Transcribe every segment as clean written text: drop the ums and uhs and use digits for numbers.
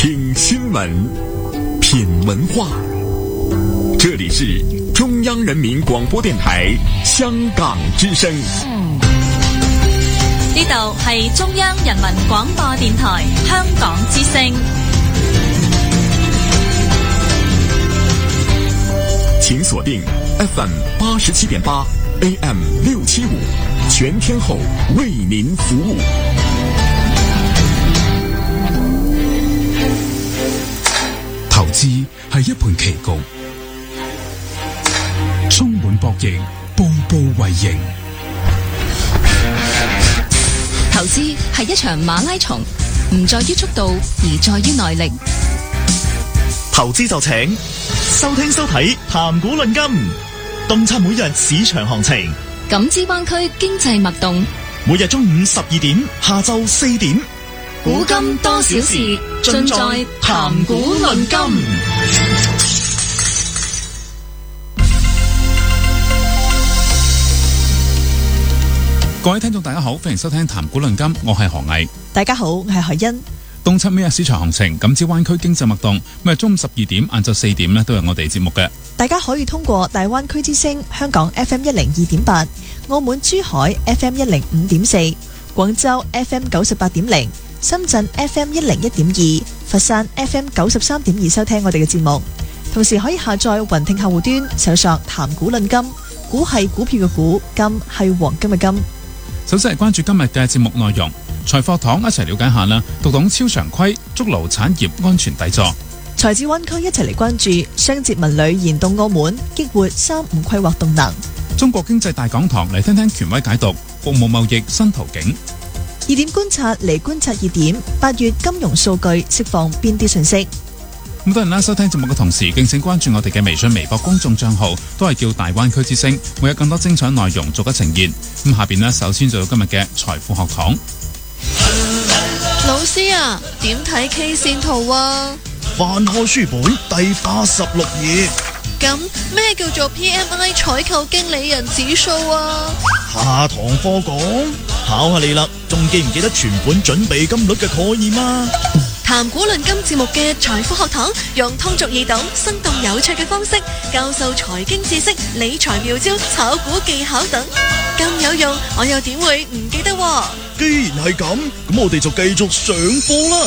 听新闻，品文化。这里是中央人民广播电台香港之声。 呢度係中央人民廣播電台香港之聲。 請鎖定 FM 87.8 AM 675，全天候為您服務。 投資係一盤棋局，充滿博弈，步步為營。 投資係一場馬拉松，唔在於速度，而在於耐力。 投資就請收聽收睇談股論金，洞察每日市場行情， 感知灣區經濟脈動。 每日中午12點，下晝4點， 古今多少事，盡在談股論金。 各位聽眾大家好，歡迎收聽談股論金，我係何毅。 大家好，我係何欣。 洞察每日市場行情，感知灣區經濟脈動。咁中午12點、晏晝4點呢都有我哋節目嘅。 大家可以通過大灣區之聲香港 FM 102.8、澳門珠海 FM 105.4、廣州 FM 98.0、深圳 FM 101.2、佛山 FM 93.2收聽我哋嘅節目。同時可以下載雲聽客戶端，搜索談股論金，股係股票嘅股，金係黃金嘅金。 首先係關注今日嘅節目內容，財貨堂一齊了解下啦，讀懂超常規，築牢產業安全底座。 財智灣區一齊嚟關注雙節文旅研動澳門，激活3-5規劃動能。 中國經濟大講堂嚟聽聽權威解讀服務貿易新途徑。 熱點觀察嚟觀察熱點，8月金融數據釋放邊啲信息？ 咁多人啦，收聽節目嘅同時，敬請關注我哋嘅微信、微博公眾賬號，都係叫大灣區之聲，會有更多精彩內容逐一呈現。咁下邊呢，首先就到今日嘅財富學堂。 老師啊，點睇 K 線圖啊？ 翻開書本第86頁。 咁咩叫做 PMI 採購經理人指數啊？ 下堂課講，考下你啦，仲記唔記得存款準備金率嘅概念啊？ 談股論金節目嘅財富學堂，用通俗易懂、生動有趣嘅方式教授財經知識、理財妙招、炒股技巧等，咁有用，我又點會唔記得喎？ 既然係咁，咁我哋就繼續上課啦。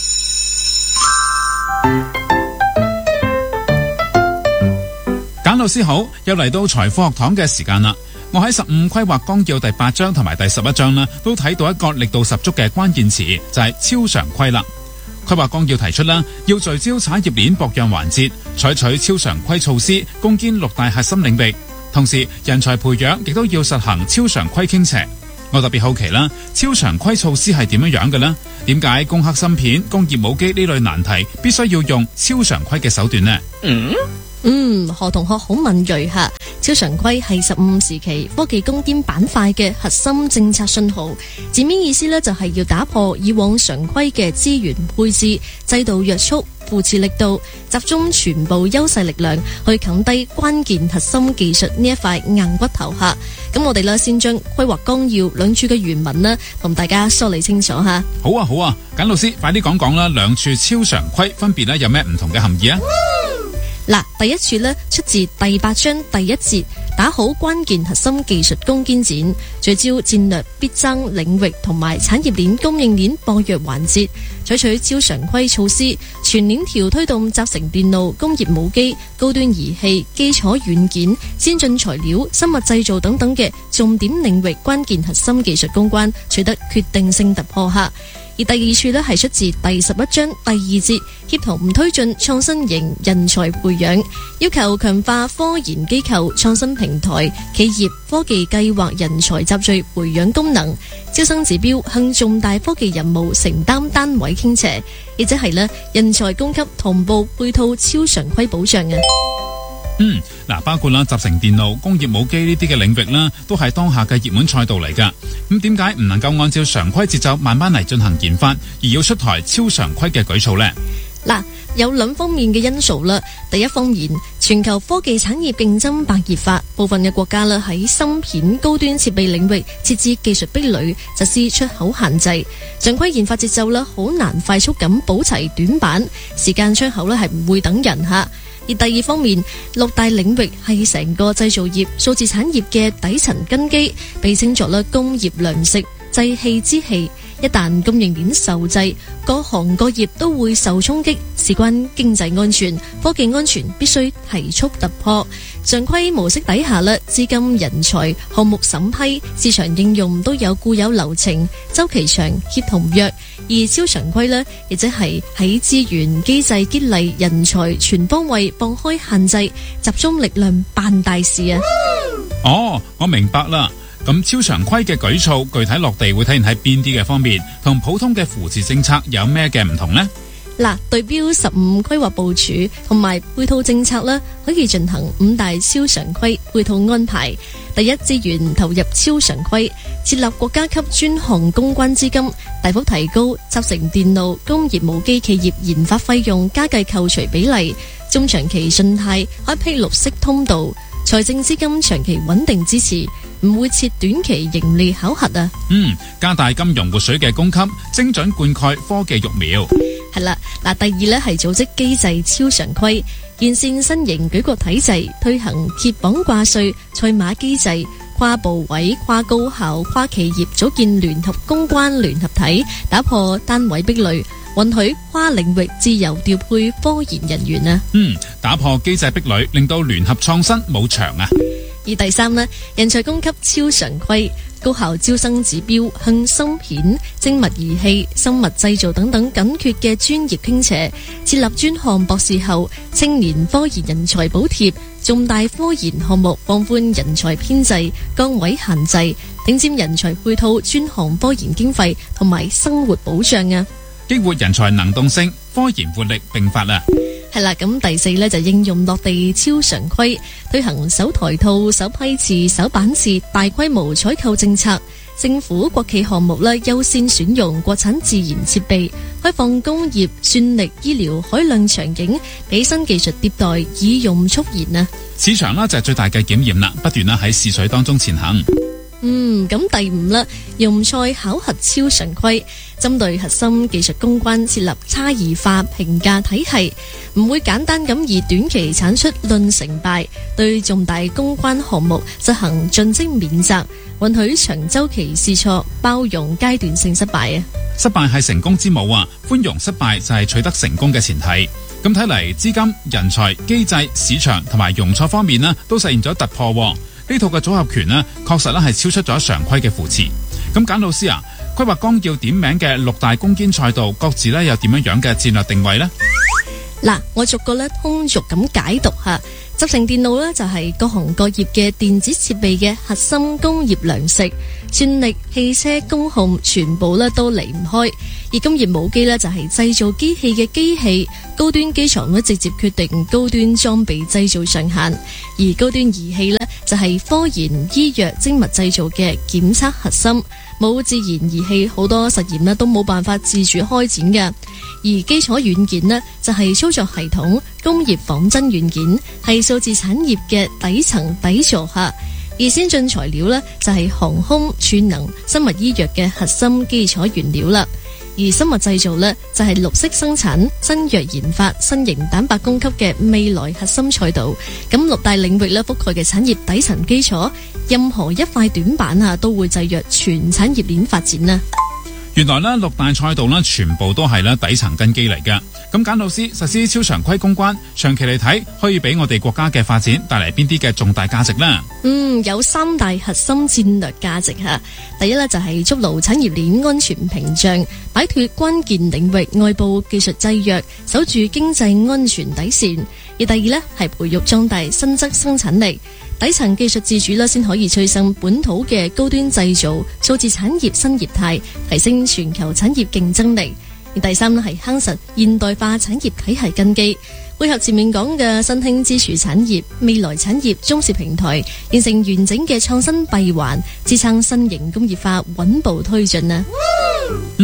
簡老師好，又嚟到財富學堂嘅時間啦。我喺15規劃綱要第8章同埋第11章呢，都睇到一個力度十足嘅關鍵詞，就係超常規啦。規劃綱要提出啦，要聚焦產業鏈各樣環節，採取超常規措施，攻堅6大核心領域。同時，人才培養亦都要實行超常規傾斜。我特別好奇啦，超常規措施係點樣嘅呢？點解攻克芯片、工業母機呢類難題必須要用超常規嘅手段呢？ 何同學好敏銳吓。超常規係15時期科技攻堅板塊嘅核心政策信號，字面意思呢，就係要打破以往常規嘅資源配置、制度約束、扶持力度，集中全部優勢力量去啃低關鍵核心技術呢一塊硬骨頭吓。咁我哋呢，先將規劃綱要兩處嘅原文呢，同大家梳理清楚吓。 好啊，簡老師快啲講講啦，兩處超常規分別呢有咩唔同嘅含義啊？ 嗱，第一處呢，出自第8章第1節，打好關鍵核心技術攻堅戰，聚焦戰略必爭領域同埋產業鏈供應鏈薄弱環節，採取超常規措施，全鏈條推動集成電路、工業母機、高端儀器、基礎軟件、先進材料、生物製造等等嘅重點領域關鍵核心技術攻關，取得決定性突破下。而第二處呢，係出自第11章第2節，協同推進創新型人才培養，要求強化科研機構、創新平台、企業科技計劃人才集聚培養功能，招生指標向重大科技任務承擔單位傾斜，亦即係人才供給同步配套超常規保障啊。 包括啦集成電路、工業母機呢啲嘅領域啦，都係當下嘅熱門賽道嚟噶。咁點解唔能夠按照常規節奏慢慢嚟進行研發，而要出台超常規嘅舉措呢？ 嗱，有兩方面嘅因素啦。第一方面，全球科技產業競爭白熱化，部分嘅國家啦喺芯片高端設備領域設置技術壁壘，實施出口限制，常規研發節奏啦好難快速咁補齊短板，時間窗口咧係唔會等人吓。而第二方面，六大領域係成個製造業、數字產業嘅底層根基，被稱作啦工業糧食、製器之器。一旦供應鏈受制，各行各業都會受衝擊，事關經濟安全、科技安全必須提速突破。常規模式底下咧，資金、人才、項目審批、市場應用都有固有流程，周期長、協同弱。而超常規呢，亦即係喺資源、機制、激勵、人才全方位放開限制，集中力量辦大事啊！ 哦，我明白啦。咁超常規嘅舉措具體落地會體現喺邊啲嘅方面，同普通嘅扶持政策有咩嘅唔同呢？ 嗱，對標15規劃部署同埋配套政策啦，可以進行5大超常規配套安排。第一，資源投入超常規，設立國家級專項公關資金，大幅提高集成電路、工業無機企業研發費用加計扣除比例，中長期信貸開闢綠色通道，財政資金長期穩定支持，唔會設短期盈利考核啊。 加大金融活水嘅供給，精準灌溉科技育苗。 係啦，嗱，第二呢係組織機制超常規，完善新型舉國體制，推行鐵綁掛帥、賽馬機制，跨部委、跨高校、跨企業組建聯合公關聯合體，打破單位壁壘，允許跨領域自由調配科研人員啊。 打破機制壁壘，令到聯合創新冇牆啊。 而第三呢，人才供給超常規，高校招生指標向芯片、精密儀器、生物製造等等緊缺嘅專業傾斜，設立專項博士後青年科研人才補貼，重大科研項目放寬人才編制、崗位限制，頂尖人才配套專項科研經費同埋生活保障啊， 激活人才能動性，科研活力並發啊。 係啦，咁第四呢就應用落地超常規，推行首台套、首批次、首版次大規模採購政策，政府國企項目呢優先選用國產自研設備，開放工業、算力、醫療海量場景，俾新技術迭代，以用促研啊。 市場呢就係最大嘅檢驗啦，不斷喺試水當中前行。 咁第五啦，用賽考核超常規，針對核心技術攻關設立差異化評價體系，唔會簡單咁以短期產出論成敗，對重大攻關項目執行盡職免責，允許長週期試錯，包容階段性失敗啊！ 失敗係成功之母啊，寬容失敗就係取得成功嘅前提。咁睇嚟，資金、人才、機制、市場同埋容錯方面呢，都實現咗突破。呢套嘅組合拳呢，確實係超出咗常規嘅扶持。咁簡老師啊，規劃綱要點名嘅6大攻堅賽道，各自呢有點樣嘅戰略定位呢？ 嗱，我逐個通俗咁解讀下。集成電路呢，就係各行各業嘅電子設備嘅核心工業糧食，算力、汽車、工控全部都離唔開。而工業母機呢，就係製造機器嘅機器，高端機床呢，直接決定高端裝備製造上限，而高端儀器呢，就係科研、醫藥、精密製造嘅檢測核心。冇自研儀器，好多實驗呢都冇辦法自主開展嘅。而基礎軟件呢，就係操作系統、工業仿真軟件，係數字產業嘅底層底座下。而先進材料呢，就係航空、儲能、生物醫藥嘅核心基礎原料啦。而生物製造呢，就係綠色生產、新藥研發、新型蛋白供給嘅未來核心賽道。咁6大領域呢，覆蓋嘅產業底層基礎，任何一塊短板都會制約全產業鏈發展啊！ 原來呢6大賽道呢，全部都係底層根基嚟㗎。咁簡老師，實施超常規攻關，長期嚟睇可以俾我哋國家嘅發展帶嚟邊啲嘅重大價值呢？ 有3大核心戰略價值吓。第一呢，就係築牢產業鏈安全屏障，擺脫關鍵領域外部技術制約，守住經濟安全底線。而第二呢，係培育壯大新質生產力，底層技術自主啦，先可以催生本土嘅高端製造、數字產業新業態，提升全球產業競爭力。而第三呢，係夯實現代化產業體系根基，配合前面講嘅新興支柱產業、未來產業中視平台，形成完整嘅創新閉環，支撐新型工業化穩步推進啊！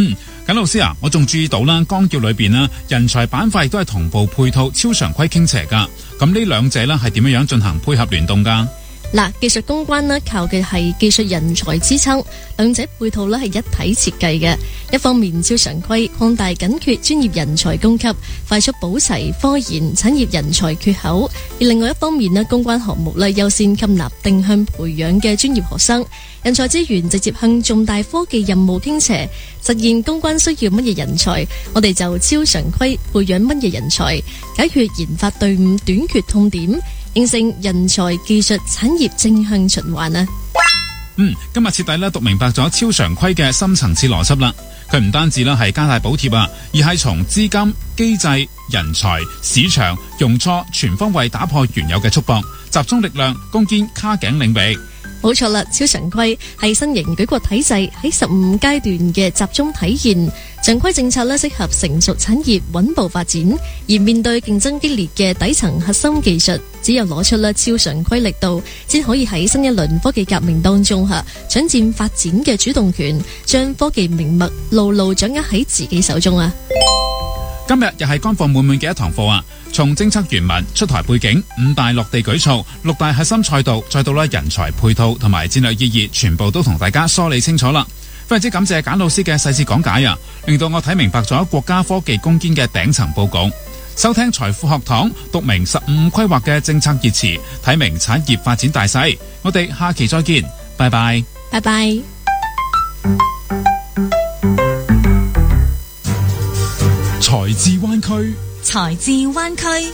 簡老師啊，我仲注意到啦，綱要裏邊啦，人才板塊亦都係同步配套超常規傾斜噶。咁呢兩者咧係點樣進行配合聯動噶？ 嗱，技術公關呢靠嘅係技術人才支撐，兩者配套呢係一體設計嘅。一方面超常規擴大緊缺專業人才供給，快速補齊科研產業人才缺口；而另外一方面呢，公關項目呢優先吸納定向培養嘅專業學生，人才資源直接向重大科技任務傾斜，實現公關需要乜嘢人才，我哋就超常規培養乜嘢人才，解決研發隊伍短缺痛點，形成人才技術產業正向循環啊！ 今日徹底咧讀明白咗超常規嘅深層次邏輯啦。佢唔單止咧係加大補貼啊，而係從資金、機制、人才、市場、容錯全方位打破原有嘅束縛，集中力量攻堅卡頸領域。 冇錯啦，超常規係新型舉國體制喺15階段嘅集中體現。常規政策呢適合成熟產業穩步發展，而面對競爭激烈嘅底層核心技術，只有攞出啦超常規力度，先可以喺新一輪科技革命當中搶佔發展嘅主動權，將科技命脈牢牢掌握喺自己手中啊！ 今日又係乾貨滿滿嘅一堂課啊！從政策原文、出台背景、5大落地舉措、6大核心賽道，再到人才配套同埋戰略意義，全部都同大家梳理清楚啦。非常之感謝簡老師嘅細緻講解啊，令到我睇明白咗國家科技攻堅嘅頂層報告。收聽財富學堂，讀明15規劃嘅政策熱詞，睇明產業發展大勢。我哋下期再見，拜拜， 拜拜。 財智灣區， 財智灣區。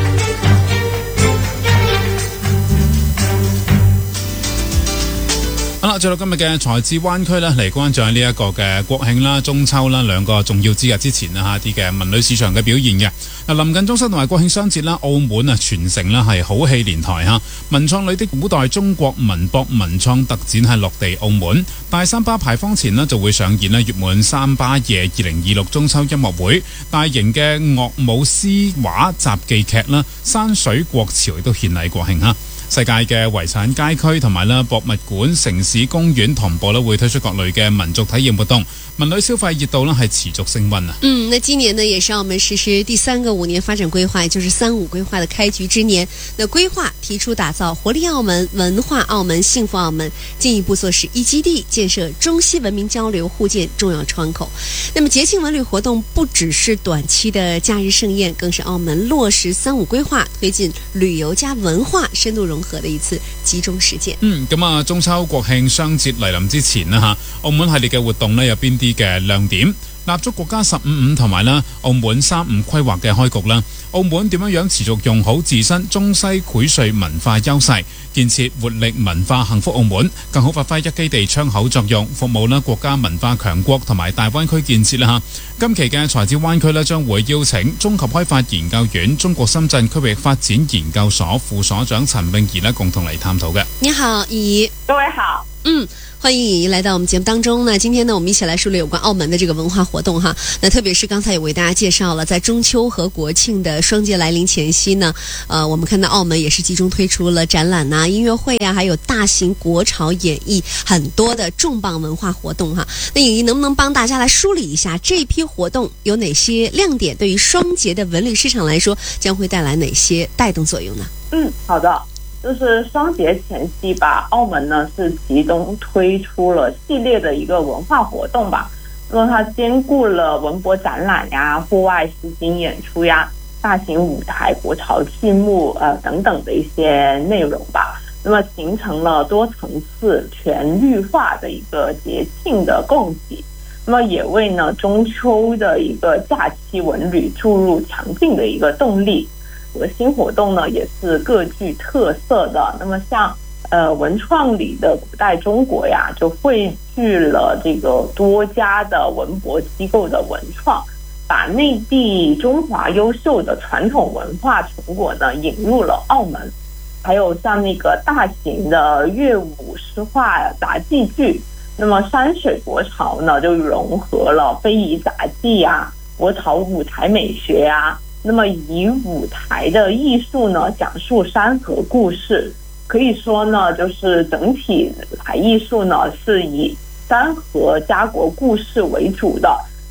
好啦，最後今日嘅財智灣區咧，嚟關注呢一個嘅國慶啦、中秋啦兩個重要之日之前啦，啲嘅文旅市場嘅表現嘅。嗱，臨近中秋同埋國慶雙節啦，澳門啊全城啦係好戲連台嚇，文創裏的古代中國文博文創特展係落地澳門。大三巴牌坊前呢就會上演咧月滿三巴夜2026中秋音樂會，大型嘅樂舞詩畫雜技劇啦，山水國潮亦都獻禮國慶嚇。世界嘅遺產街區同埋博物館、城市公園同步會推出各類嘅民族體驗活動，文旅消費熱度係持續升溫啊！ 那今年呢也是澳門實施第3個5年發展規劃，也就是3-5規劃的開局之年。那規劃提出打造活力澳門、文化澳門、幸福澳門，進一步做實一基地，建設中西文明交流互鑑重要窗口。那麼節慶文旅活動不只是短期的假日盛宴，更是澳門落實3-5規劃，推進旅遊加文化深度融合的一次集中實踐。 咁啊，中秋國慶雙節嚟臨之前啦澳門系列嘅活動呢有邊啲嘅亮點？立足國家15-5同埋澳門3-5規劃嘅開局啦，澳門點樣持續用好自身中西薈萃文化優勢，建設活力文化幸福澳門，更好發揮一基地窗口作用，服務國家文化強國同埋大灣區建設啦。今期嘅財智灣區呢將會邀請綜合開發研究院中國深圳區域發展研究所副所長陳詠儀共同嚟探討嘅。 你好，怡， 各位好。 歡迎怡來到我們節目當中呢。今天呢，我們一起來梳理有關澳門的這個文化活動哈。那特別是剛才也為大家介紹了，在中秋和國慶的雙節來臨前夕呢，我們看到澳門也是集中推出了展覽啊、音樂會啊，還有大型國潮演繹很多的重磅文化活動哈。那怡能不能幫大家來梳理一下這批活動有哪些亮點？對於雙節的文旅市場來說，將會帶來哪些帶動作用呢？ 好的。就是雙節前夕吧，澳門呢是集中推出了系列的一個文化活動吧。那麼它兼顧了文博展覽呀、戶外實景演出呀、大型舞台、國潮劇目等等的一些內容吧。那麼形成了多層次全綠化的一個節慶的供給。那麼也為呢中秋的一個假期文旅注入強勁的一個動力。核心活動呢也是各具特色的。那麼像文創裡的古代中國呀，就匯聚了這個多家的文博機構的文創，把內地中華優秀的傳統文化成果呢引入了澳門。還有像那個大型的樂舞詩畫雜技劇，那麼山水國潮呢就融合了非遺雜技呀、國潮舞台美學呀。那麼以舞台的藝術呢講述山河故事，可以說呢就是整體舞台藝術呢是以山河家國故事為主的。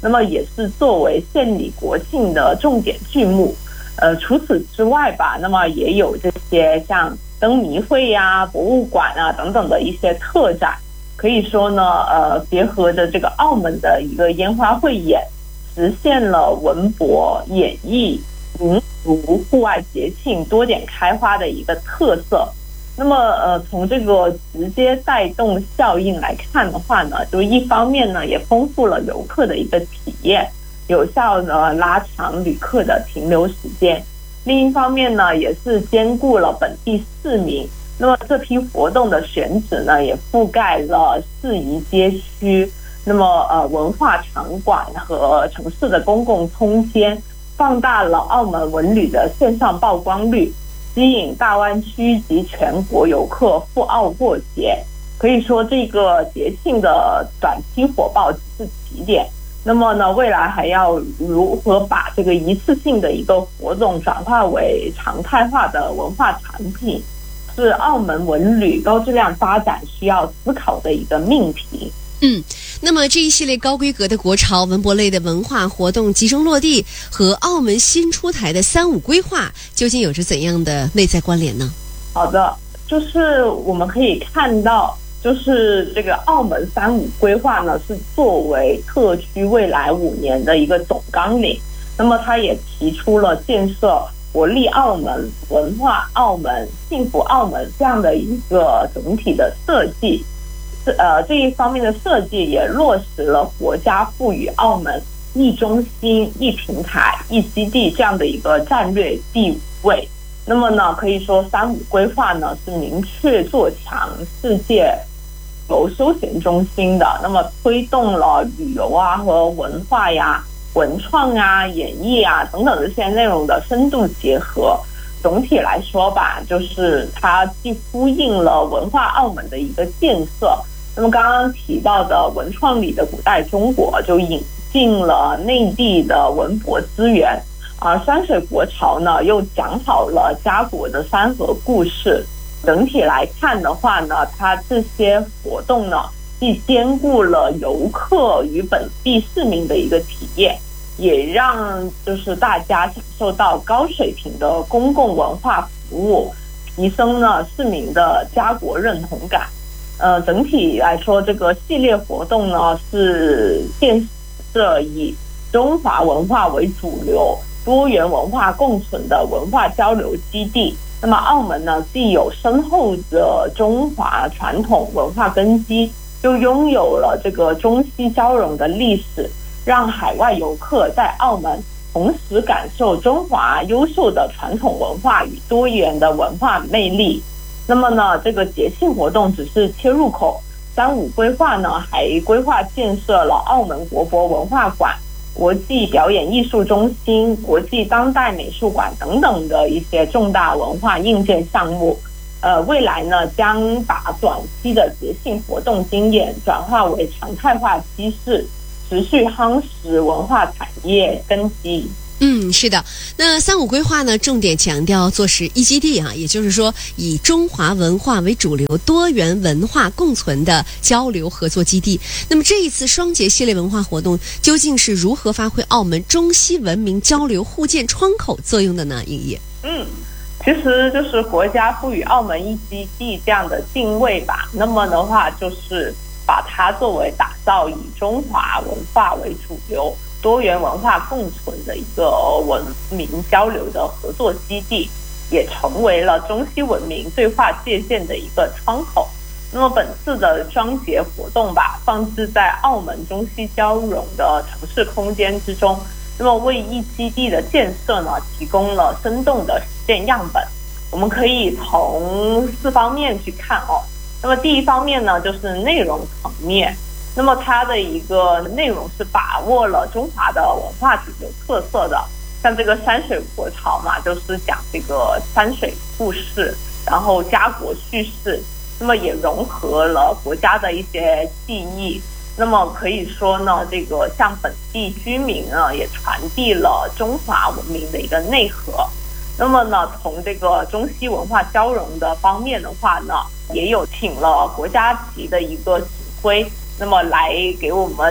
那么也是作为献礼国庆的重点剧目。除此之外吧，那么也有这些像灯谜会呀、博物馆啊等等的一些特展。可以说呢，结合着这个澳门的一个烟花汇演，实现了文博演艺民俗户外节庆多点开花的一个特色。那么从这个直接带动效应来看的话呢，就一方面呢也丰富了游客的一个体验，有效的拉长旅客的停留时间，另一方面呢也是兼顾了本地市民。那么这批活动的选址呢也覆盖了适宜街区，那么文化场馆和城市的公共空间，放大了澳门文旅的线上曝光率，吸引大湾区及全国游客赴澳过节。可以说这个节庆的短期火爆只是起点，那么呢未来还要如何把这个一次性的一个活动转化为常态化的文化产品，是澳门文旅高质量发展需要思考的一个命题。 那么这一系列高规格的国潮文博类的文化活动集中落地，和澳门新出台的3-5规划究竟有着怎样的内在关联呢？ 好的，就是我们可以看到，就是这个澳门3-5规划呢是作为特区未来5年的一个总纲领，那么它也提出了建设活力澳门、文化澳门、幸福澳门这样的一个总体的设计。这一方面的设计也落实了国家赋予澳门一中心、一平台、一基地这样的一个战略地位。那么呢，可以说3-5规划呢是明确做强世界休闲中心的，那么推动了旅游啊和文化呀、文创啊、演艺啊等等这些内容的深度结合。总体来说吧，就是它既呼应了文化澳门的一个建设，那么刚刚提到的文创里的古代中国就引进了内地的文博资源，而山水国潮呢又讲好了家国的山河故事。整体来看的话呢，它这些活动呢既兼顾了游客与本地市民的一个体验，也让就是大家享受到高水平的公共文化服务，提升了市民的家国认同感。整体来说，这个系列活动呢是建设以中华文化为主流、多元文化共存的文化交流基地。那么澳门呢，既有深厚的中华传统文化根基，又拥有了这个中西交融的历史，让海外游客在澳门同时感受中华优秀的传统文化与多元的文化魅力。那么呢，这个节庆活动只是切入口，3-5规划呢还规划建设了澳门国博文化馆、国际表演艺术中心、国际当代美术馆等等的一些重大文化硬件项目。未来呢将把短期的节庆活动经验转化为常态化机制，持续夯实文化产业根基。 是的。那3-5规划呢，重点强调做实一基地也就是说以中华文化为主流、多元文化共存的交流合作基地。那么这一次双节系列文化活动究竟是如何发挥澳门中西文明交流互鉴窗口作用的呢？莹莹。 其实就是国家赋予澳门一基地这样的定位吧。那么的话，就是把它作为打造以中华文化为主流、多元文化共存的一个文明交流的合作基地，也成为了中西文明对话界限的一个窗口。那么本次的双节活动吧，放置在澳门中西交融的城市空间之中，那么为一基地的建设呢提供了生动的实践样本。我们可以从4方面去看那么第一方面呢，就是内容层面。那么它的一个内容是把握了中华的文化主流特色的，像这个山水国潮嘛，就是讲这个山水故事，然后家国叙事，那么也融合了国家的一些记忆。那么可以说呢，这个向本地居民呢也传递了中华文明的一个内核。那么呢，从这个中西文化交融的方面的话呢，也有请了国家级的一个指挥，那么来给我们展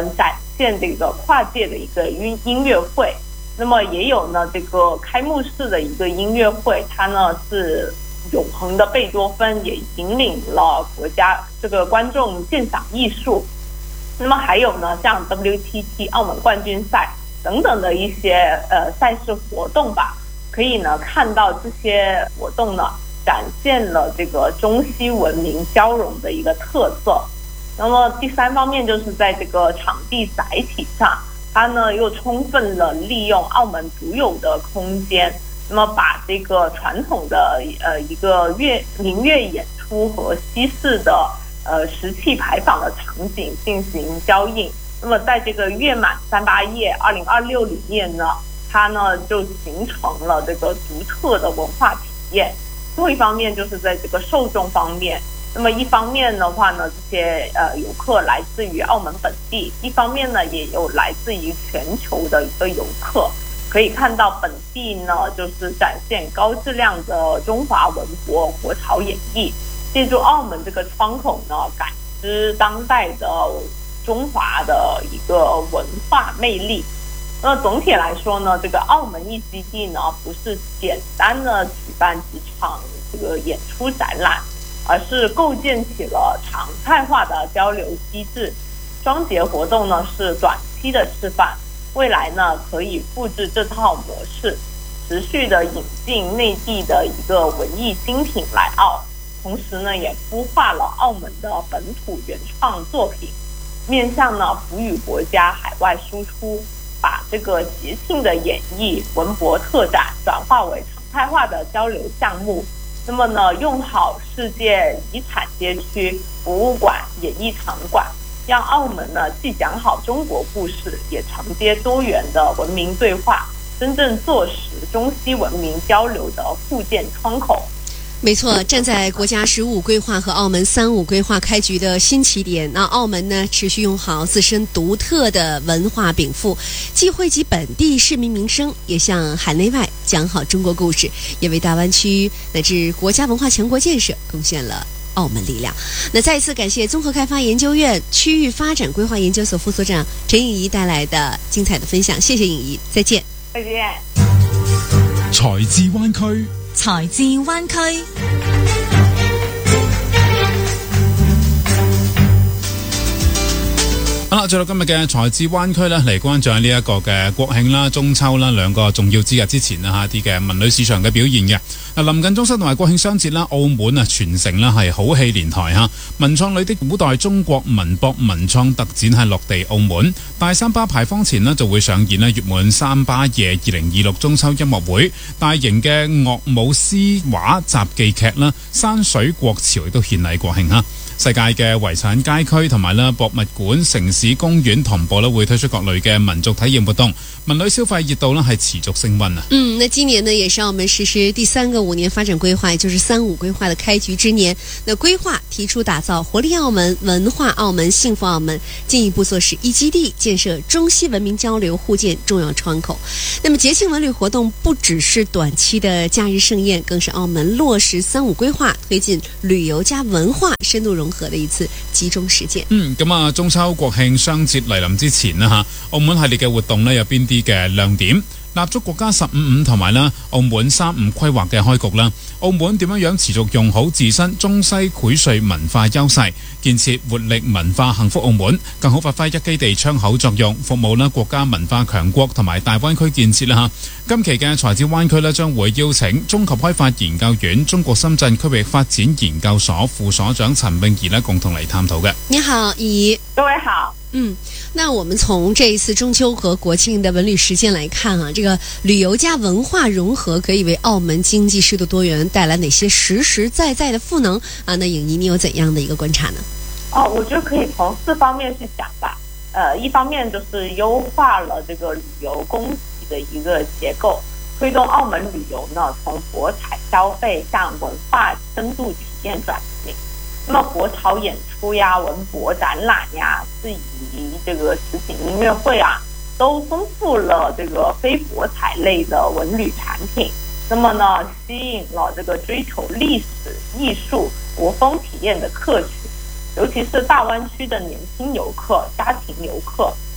现这个跨界的一个音乐会。那么也有呢这个开幕式的一个音乐会，它呢是永恒的贝多芬，也引领了国家这个观众鉴赏艺术。那么还有呢像 WTT 澳门冠军赛等等的一些赛事活动吧，可以呢看到这些活动呢展现了这个中西文明交融的一个特色。那么第三方面就是在这个场地载体上，它呢又充分了利用澳门独有的空间，那么把这个传统的一个民乐演出和西式的石器牌坊的场景进行交映。那么在这个月满38夜2026里面呢，它呢就形成了这个独特的文化体验。另一方面就是在这个受众方面，那么一方面的话呢，这些游客来自于澳门本地，一方面呢也有来自于全球的一个游客。可以看到本地呢就是展现高质量的中华文博国潮演绎，借助澳门这个窗口呢，感知当代的中华的一个文化魅力。那总体来说呢，这个澳门艺基地呢不是简单的举办几场这个演出展览，而是构建起了常态化的交流机制。双节活动呢是短期的示范，未来呢可以复制这套模式，持续的引进内地的一个文艺精品来澳，同时呢也孵化了澳门的本土原创作品，面向呢辅予国家海外输出，把这个节庆的演绎文博特展转化为常态化的交流项目。那么呢，用好世界遗产街区、博物馆、演艺场馆，让澳门呢既讲好中国故事，也承接多元的文明对话，真正坐实中西文明交流的互鉴窗口。 没错，站在国家15规划和澳门35规划开局的新起点，那澳门呢持续用好自身独特的文化禀赋，既汇集本地市民民生，也向海内外讲好中国故事，也为大湾区乃至国家文化强国建设贡献了澳门力量。那再一次感谢综合开发研究院区域发展规划研究所副所长陈颖怡带来的精彩的分享，谢谢颖怡，再见。 再见。 才智灣區， 才智灣區。 好啦，最到今日嘅才智灣區咧，嚟關注呢一個嘅國慶啦、中秋啦兩個重要節日之前啦啲嘅文旅市場嘅表現嘅。臨近中秋同埋國慶雙節啦，澳門啊全城啦係好戲連台嚇，文創裏的古代中國文博文創特展係落地澳門。大三巴牌坊前呢就會上演咧月滿三巴夜2026中秋音樂會，大型嘅樂舞詩畫雜技劇啦、山水國潮亦都獻禮國慶嚇。世界嘅遺產街區同埋啦博物館、城市公園同步咧會推出各類嘅民族體驗活動，文旅消費熱度呢係持續升溫啊。 那今年呢也是澳門實施第3個5年發展規劃，也就是35規劃的開局之年。那規劃提出打造活力澳門、文化澳門、幸福澳門，進一步做實一基地，建設中西文明交流互鑑重要窗口。那麼節慶文旅活動不只是短期的假日盛宴，更是澳門落實35規劃，推進旅遊加文化深度融合的一次集中實踐。 咁啊，中秋國慶雙節嚟臨之前啦嚇，澳門系列嘅活動呢有邊啲嘅亮點？立足國家15.5同埋啦澳門35規劃嘅開局啦，澳門點樣持續用好自身中西薈萃文化優勢，建設活力文化幸福澳門，更好發揮一基地窗口作用，服務啦國家文化強國同埋大灣區建設啦嚇。今期嘅才智灣區呢將會邀請綜合開發研究院中國深圳區域發展研究所副所長陳詠儀呢共同嚟探討嘅。 你好，怡。 各位好。 那我們從這一次中秋和國慶的文旅實踐來看啊，這個旅遊加文化融合可以為澳門經濟適度多元帶來哪些實實在在的賦能啊？那穎怡你有怎樣的一個觀察呢？ 我覺得可以從4方面去講吧。一方面就是優化了這個旅遊供給的一個結構，推動澳門旅遊呢從博彩消費向文化深度體驗轉型。那麼國潮演出呀、文博展覽呀，至於這個實景音樂會啊，都豐富了這個非博彩類的文旅產品。那麼呢，吸引了這個追求歷史、藝術、國風體驗的客群，尤其是大灣區的年輕遊客、家庭遊客，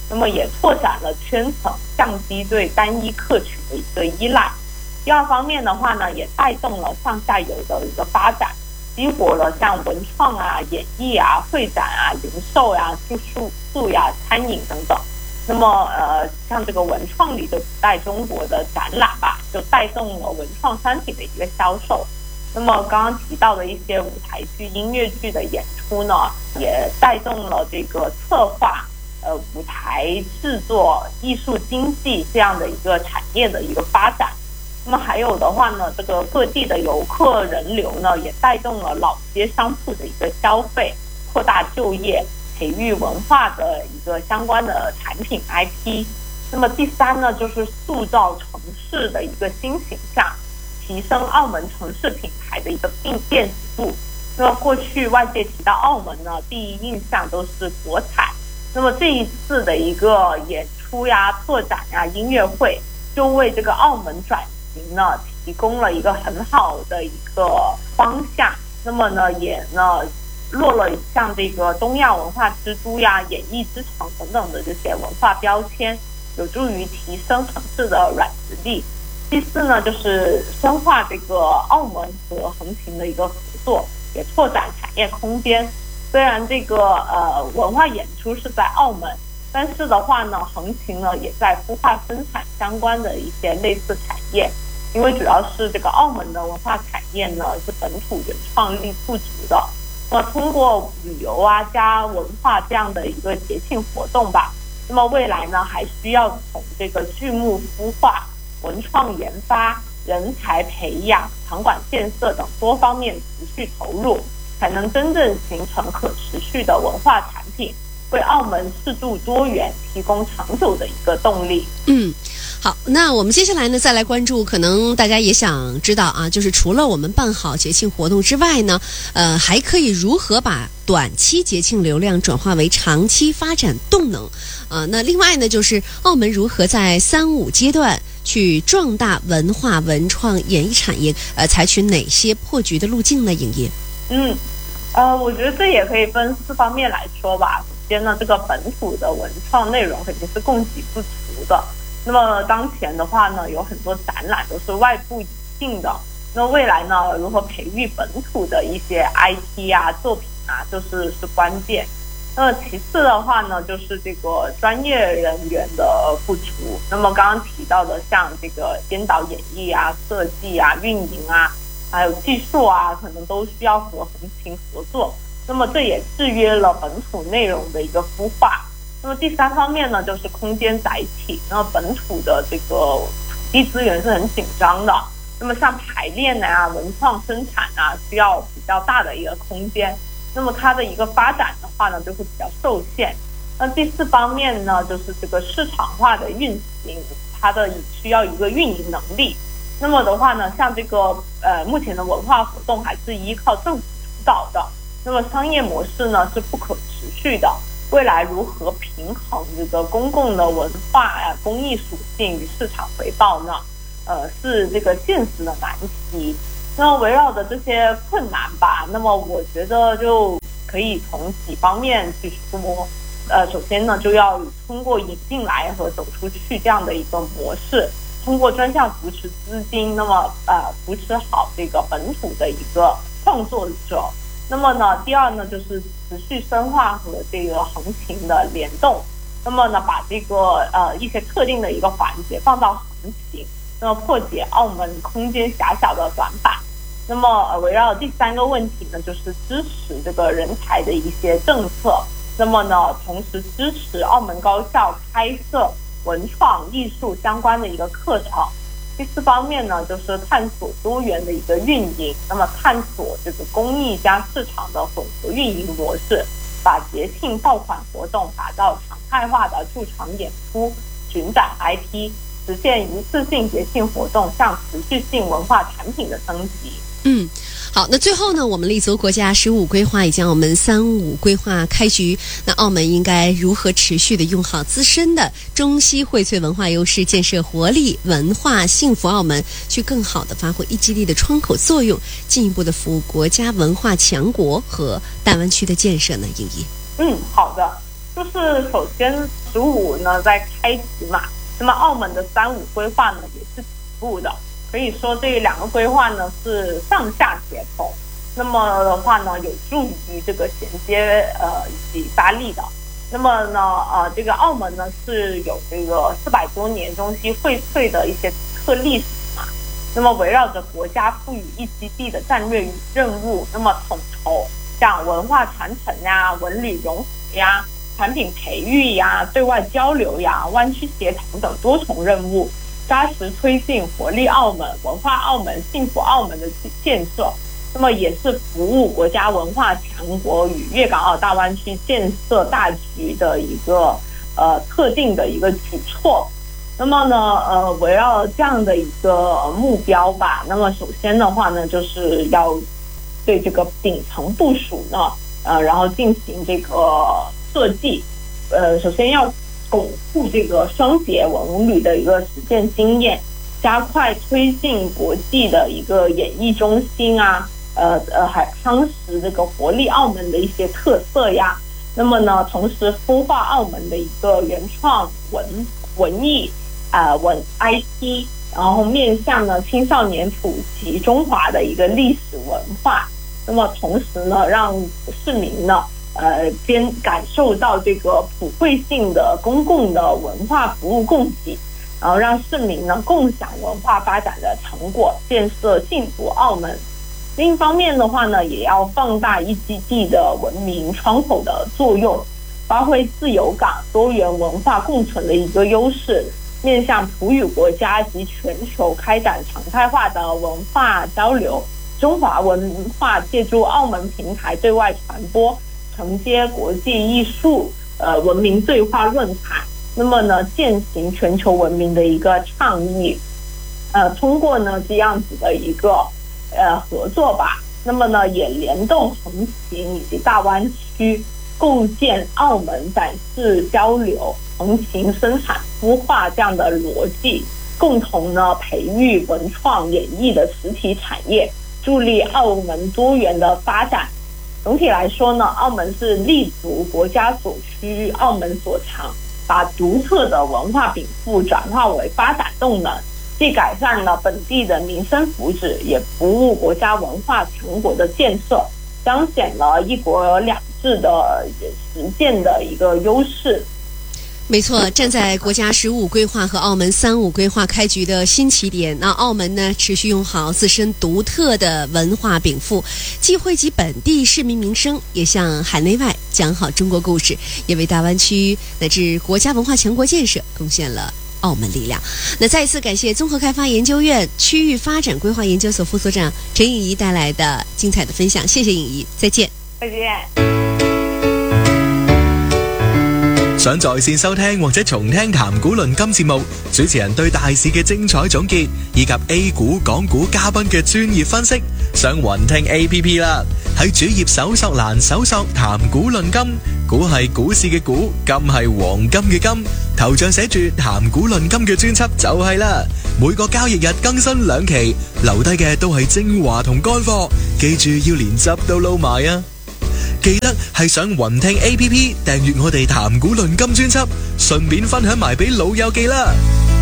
那么也拓展了圈层，降低对单一客群的一个依赖。第二方面的话呢，也带动了上下游的一个发展，激活了像文创啊、演艺啊、会展啊、零售呀、住宿呀、餐饮等等。那么像这个文创里的古代中国的展览吧，就带动了文创商品的一个销售。那么刚刚提到的一些舞台剧、音乐剧的演出呢，也带动了这个策划、舞台制作、艺术经济这样的一个产业的一个发展。那么还有的话呢，这个各地的游客人流呢，也带动了老街商铺的一个消费，扩大就业，培育文化的一个相关的产品 IP。那么第三呢，就是塑造城市的一个新形象，提升澳门城市品牌的一个辨识度。那么过去外界提到澳门呢，第一印象都是国彩。那么这一次的一个演出呀、特展呀、音乐会，就为这个澳门转型呢提供了一个很好的一个方向。那么呢，也呢落了像这个东亚文化之都呀、演艺之城等等的这些文化标签，有助于提升城市的软实力。第四呢，就是深化这个澳门和横琴的一个合作，也拓展产业空间。虽然这个文化演出是在澳门，但是的话呢，横琴呢也在孵化生产相关的一些类似产业。因为主要是这个澳门的文化产业呢是本土原创力不足的，那么通过旅游啊加文化这样的一个节庆活动吧，那么未来呢还需要从这个剧目孵化、文创研发、人才培养、场馆建设等多方面持续投入，才能真正形成可持续的文化产品，为澳门适度多元提供长久的一个动力。 好，那我们接下来呢，再来关注，可能大家也想知道啊，就是除了我们办好节庆活动之外呢，还可以如何把短期节庆流量转化为长期发展动能？那另外呢，就是澳门如何在3、5阶段去壮大文化、文创、演艺产业，采取哪些破局的路径呢？颖怡， 我觉得这也可以分4方面来说吧。首先呢，这个本土的文创内容肯定是供给不足的。那么当前的话呢，有很多展览都是外部引进的。那未来呢，如何培育本土的一些 IP 啊、作品啊，就是关键。那么其次的话呢，就是这个专业人员的不足。那么刚刚提到的，像这个编导、演绎啊、设计啊、运营啊，还有技术啊，可能都需要和横琴合作。那么这也制约了本土内容的一个孵化。那么第3方面呢，就是空间载体。那么本土的这个土地资源是很紧张的，那么像排练啊、文创生产啊，需要比较大的一个空间。那么它的一个发展的话呢，就会比较受限。那第4方面呢，就是这个市场化的运行，它的需要一个运营能力。那么的话呢，像这个目前的文化活动还是依靠政府主导的，那么商业模式呢是不可持续的。未来如何平衡这个公共的文化公益属性与市场回报呢？是这个现实的难题。那么围绕着这些困难吧，那么我觉得就可以从几方面去说。首先呢，就要通过引进来和走出去这样的一个模式，通过专项扶持资金，那么扶持好这个本土的一个创作者。那么呢，第二呢，就是持续深化和这个横琴的联动。那么呢，把这个一些特定的一个环节放到横琴，那么破解澳门空间狭小的短板。那么围绕第3个问题呢，就是支持这个人才的一些政策。那么呢，同时支持澳门高校开设文创艺术相关的一个课程。第4方面呢，就是探索多元的一个运营，那么探索这个公益加市场的混合运营模式，把节庆爆款活动打造常态化的驻场演出、巡展 IP， 实现一次性节庆活动向持续性文化产品的升级。 好，那最后呢，我们立足国家15规划以及我们3、5规划开局，那澳门应该如何持续的用好自身的中西荟萃文化优势，建设活力文化幸福澳门，去更好的发挥一基地的窗口作用，进一步的服务国家文化强国和大湾区的建设呢？颖怡， 好的。 就是首先15呢在开局嘛，那么澳门的3-5规划呢也是起步的，可以说这两个规划呢是上下协同，那么的话呢有助于这个衔接以及发力的。那么呢这个澳门呢是有这个400多年中西荟萃的一些特历史嘛，那么围绕着国家赋予一基地的战略任务，那么统筹像文化传承呀、文旅融合呀、产品培育呀、对外交流呀、湾区协同等多重任务，扎实推进活力澳门、文化澳门、幸福澳门的建设，那么也是服务国家文化强国与粤港澳大湾区建设大局的一个特定的一个举措。那么呢围绕这样的一个目标吧，那么首先的话呢就是要对这个顶层部署呢然后进行这个设计，首先要巩固这个双节文旅的一个实践经验，加快推进国际的一个演艺中心啊，还夯实这个活力澳门的一些特色呀。那么呢，同时孵化澳门的一个原创文艺文 IT， 然后面向呢青少年普及中华的一个历史文化。那么同时呢，让市民呢边感受到这个普惠性的公共的文化服务供给，然后让市民呢共享文化发展的成果，建设幸福澳门。另一方面的话呢，也要放大一基地的文明窗口的作用，发挥自由港多元文化共存的一个优势，面向葡语国家及全球开展常态化的文化交流。中华文化借助澳门平台对外传播，承接国际艺术文明对话论坛，那么呢践行全球文明的一个倡议。通过呢这样子的一个合作吧，那么呢也联动横琴以及大湾区，构建澳门展示交流、横琴生产孵化这样的逻辑，共同呢培育文创演艺的实体产业，助力澳门多元的发展。总体来说呢，澳门是立足国家所需、澳门所长，把独特的文化禀赋转化为发展动能，既改善了本地的民生福祉，也服务国家文化强国的建设，彰显了一国两制的实践的一个优势。 没错，站在国家15规划和澳门3-5规划开局的新起点，那澳门呢持续用好自身独特的文化禀赋，既惠及本地市民民生，也向海内外讲好中国故事，也为大湾区乃至国家文化强国建设贡献了澳门力量。那再一次感谢综合开发研究院区域发展规划研究所副所长陈颖怡带来的精彩的分享，谢谢颖怡，再見。 再見。 想在線收聽或者重聽談股論金節目，主持人對大市嘅精彩總結，以及 A 股、港股嘉賓嘅專業分析，上雲聽 APP 啦。喺主頁搜索欄搜索談股論金，股係股市嘅股，金係黃金嘅金，頭像寫住談股論金嘅專輯就係啦。每個交易日更新2期，留低嘅都係精華同乾貨，記住要連汁都撈埋啊！記得係上雲聽 APP 訂閱我哋談股論金專輯，順便分享埋俾老友記啦。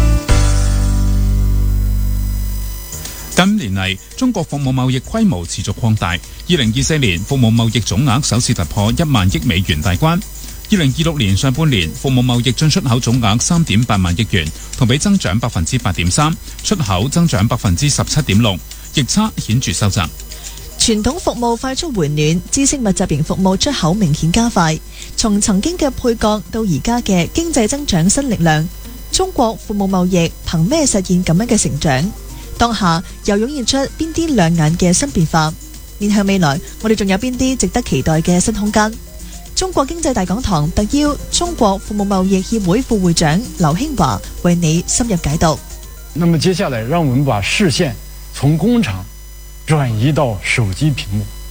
近年嚟，中國服務貿易規模持續擴大。2024年服務貿易總額首次突破1萬億美元大關。2026年上半年服務貿易進出口總額3.8萬億元，同比增長 8.3%， 出口增長 17.6%， 逆差顯著收窄。 傳統服務快速回暖，知識密集型服務出口明顯加快。從曾經嘅配角到而家嘅經濟增長新力量，中國服務貿易憑咩實現咁樣嘅成長？當下又湧現出邊啲亮眼嘅新變化？面向未來，我哋仲有邊啲值得期待嘅新空間？中國經濟大講堂特邀中國服務貿易協會副會長劉興華為你深入解讀。 那麼接下來，讓我們把視線從工廠轉移到手機屏幕。